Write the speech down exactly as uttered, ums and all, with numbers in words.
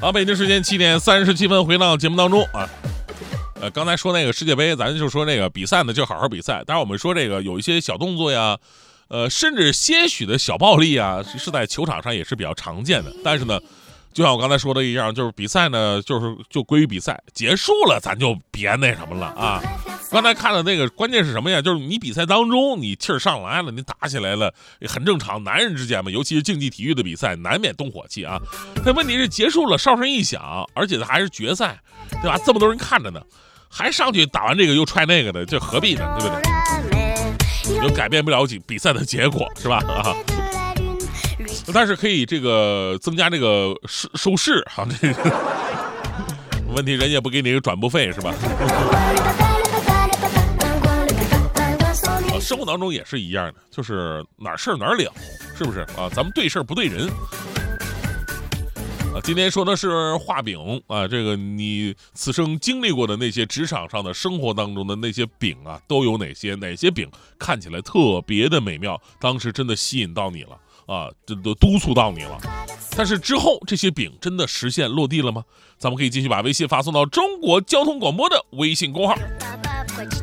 好，北京时间七点三十七分，回到节目当中啊。呃，刚才说那个世界杯，咱就说那个比赛呢，就好好比赛。当然，我们说这个有一些小动作呀，呃，甚至些许的小暴力啊，是在球场上也是比较常见的。但是呢，就像我刚才说的一样，就是比赛呢，就是就归于比赛，结束了咱就别那什么了啊。刚才看的那个关键是什么呀？就是你比赛当中你气儿上来了，你打起来了，很正常，男人之间嘛，尤其是竞技体育的比赛，难免动火气啊。但问题是结束了，哨声一响，而且还是决赛，对吧？这么多人看着呢，还上去打完这个又踹那个的，这何必呢？对不对？又改变不了比赛的结果，是吧？啊。但是可以这个增加这个收收视哈，这个问题人也不给你一个转播费是吧？啊，生活当中也是一样的，就是哪儿事儿哪儿了，是不是啊？咱们对事儿不对人。啊，今天说的是画饼啊，这个你此生经历过的那些职场上的生活当中的那些饼啊，都有哪些？哪些饼看起来特别的美妙，当时真的吸引到你了。啊，这都督促到你了，但是之后这些饼真的实现落地了吗？咱们可以继续把微信发送到中国交通广播的微信公号。